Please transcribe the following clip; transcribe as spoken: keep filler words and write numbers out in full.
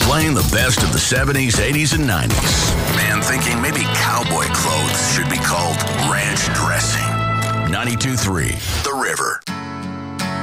Playing the best of the seventies, eighties, and nineties. Man thinking maybe cowboy clothes should be called ranch dressing. ninety-two point three The River.